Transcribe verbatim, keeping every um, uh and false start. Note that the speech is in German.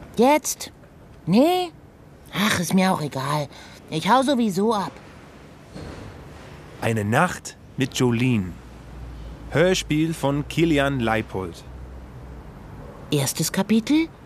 Jetzt? Nee? Ach, ist mir auch egal. Ich hau sowieso ab. Eine Nacht mit Jolene. Hörspiel von Kilian Leipold. Erstes Kapitel: